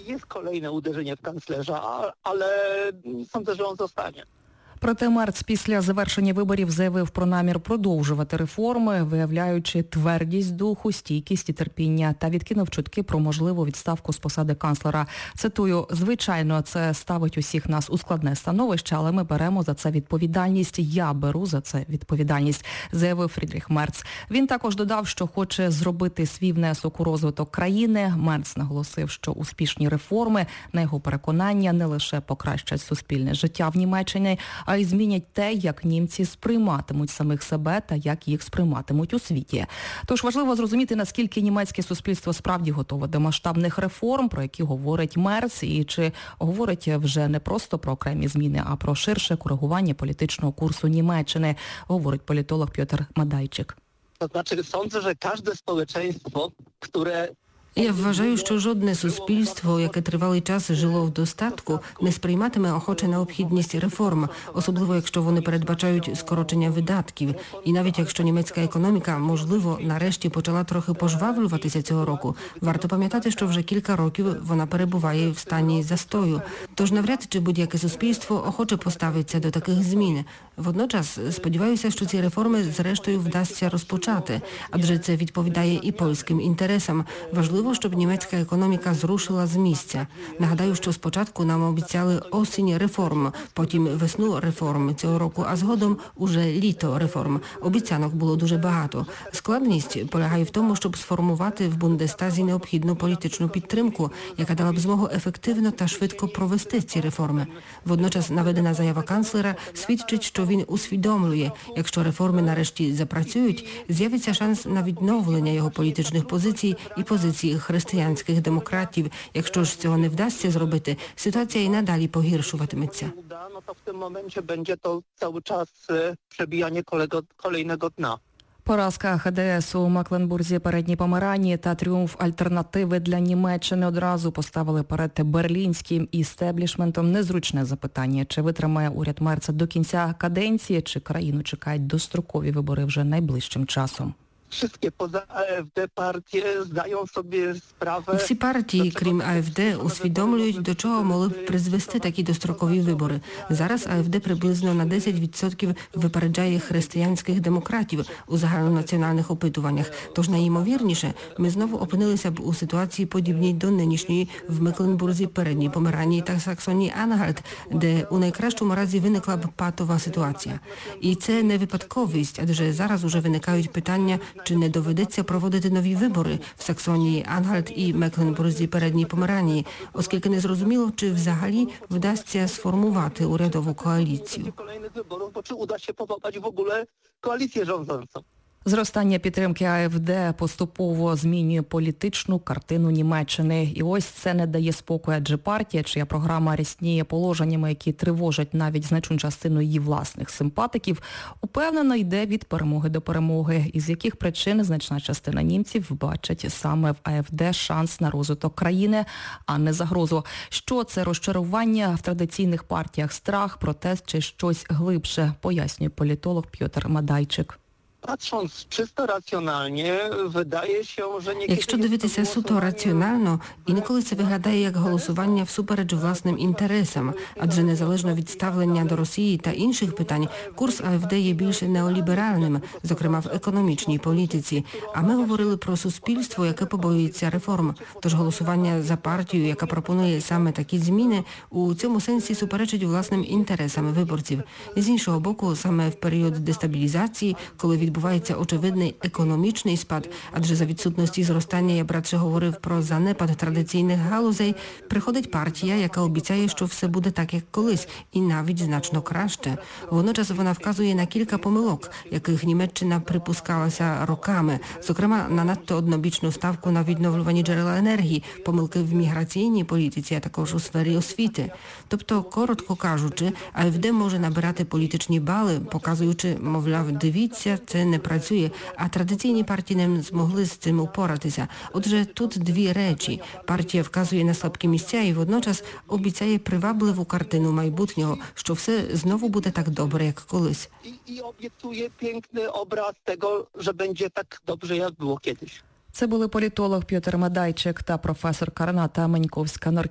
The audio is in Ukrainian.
jest kolejne uderzenie w kanclerza, ale sądzę, że on zostanie. Проте Мерц після завершення виборів заявив про намір продовжувати реформи, виявляючи твердість духу, стійкість і терпіння, та відкинув чутки про можливу відставку з посади канцлера. Цитую: «Звичайно, це ставить усіх нас у складне становище, але ми беремо за це відповідальність. Я беру за це відповідальність», заявив Фрідріх Мерц. Він також додав, що хоче зробити свій внесок у розвиток країни. Мерц наголосив, що успішні реформи, на його переконання, не лише покращать суспільне життя в Німеччині, а й змінять те, як німці сприйматимуть самих себе та як їх сприйматимуть у світі. Тож важливо зрозуміти, наскільки німецьке суспільство справді готове до масштабних реформ, про які говорить Мерц, і чи говорить вже не просто про окремі зміни, а про ширше коригування політичного курсу Німеччини, говорить політолог Пьотр Мадайчик. To znaczy, sądzę, że każde społeczeństwo, które Я вважаю, що жодне суспільство, яке тривалий час жило в достатку, не сприйматиме охоче необхідність реформ, особливо якщо вони передбачають скорочення видатків. І навіть якщо німецька економіка, можливо, нарешті почала трохи пожвавлюватися цього року, варто пам'ятати, що вже кілька років вона перебуває в стані застою. Тож навряд чи будь-яке суспільство охоче поставиться до таких змін. Водночас, сподіваюся, що ці реформи зрештою вдасться розпочати, адже це відповідає і польським інтересам. Важливо, щоб німецька економіка зрушила з місця. Нагадаю, що спочатку нам обіцяли осінь реформ, потім весну реформ цього року, а згодом уже літо реформ. Обіцянок було дуже багато. Складність полягає в тому, щоб сформувати в Бундестазі необхідну політичну підтримку, яка дала б змогу ефективно та швидко провести ці реформи. Водночас наведена заява канцлера свідчить, що він усвідомлює, якщо реформи нарешті запрацюють, з'явиться шанс на відновлення його політичних позицій і позицій християнських демократів. Якщо ж цього не вдасться зробити, ситуація і надалі погіршуватиметься. To w tym momencie będzie to cały czas przebijanie kolejnego dna. Поразка ХДС у Мекленбурзі, Передній Померанії та тріумф альтернативи для Німеччини одразу поставили перед берлінським істеблішментом незручне запитання, чи витримає уряд Мерца до кінця каденції, чи країну чекають дострокові вибори вже найближчим часом. Wszystkie poza AfD partie zdają sobie sprawę... Всі партії, крім АФД, усвідомлюють, до чого могли б призвести такі дострокові вибори. Зараз АФД приблизно на 10% випереджає християнських демократів у загальнонаціональних опитуваннях. Тож найімовірніше, ми знову опинилися б у ситуації подібній до нинішньої в Мекленбурзі, Передній Померанії та Саксонії-Ангальт, де у найкращому разі виникла б патова ситуація. І це не випадковість, адже зараз уже виникають питання, чи не доведеться проводити нові вибори в Саксонії, Ангальт і Мекленбурзі, Передній Померанії, оскільки не зрозуміло, чи взагалі вдасться сформувати урядову коаліцію. Чи вдасться поwołać w ogóle koalicję rządzącą. Зростання підтримки АФД поступово змінює політичну картину Німеччини. І ось це не дає спокою, адже партія, чия програма рясніє положеннями, які тривожать навіть значну частину її власних симпатиків, упевнено йде від перемоги до перемоги, із яких причин значна частина німців бачать саме в АФД шанс на розвиток країни, а не загрозу. Що це розчарування в традиційних партіях, страх, протест чи щось глибше, пояснює політолог Пьотр Мадайчик. Patrząc czysto racjonalnie, wydaje się, że niekiedy... Якщо дивитися суто раціонально, інколи це виглядає як голосування всупереч власним інтересам, адже незалежно від ставлення до Росії та інших питань, курс АФД є більш неоліберальним, зокрема в економічній політиці. А ми говорили про суспільство, яке побоюється реформ. Тож голосування за партію, яка пропонує саме такі зміни, у цьому сенсі суперечить власним інтересам виборців. З іншого боку, саме в період дестабілізації, коли відбувається очевидний економічний спад, адже за відсутності зростання я б радше говорив про занепад традиційних галузей, приходить партія, яка обіцяє, що все буде так, як колись, і навіть значно краще. Водночас вона вказує на кілька помилок, яких Німеччина припускалася роками, зокрема на надто однобічну ставку на відновлювані джерела енергії, помилки в міграційній політиці, а також у сфері освіти. Тобто, коротко кажучи, АФД може набирати політичні бали, показуючи, мовляв, дивіться, це не працює, а традиційні партії не змогли з цим упоратися. Отже, тут дві речі. Партія вказує на слабкі місця і водночас обіцяє привабливу картину майбутнього, що все знову буде так добре, як колись. І обіцяє piękny obraz tego, że będzie tak dobrze, jak było kiedyś. Це були політолог Пьотр Мадайчик та професорка Рената Маньковська-Норків.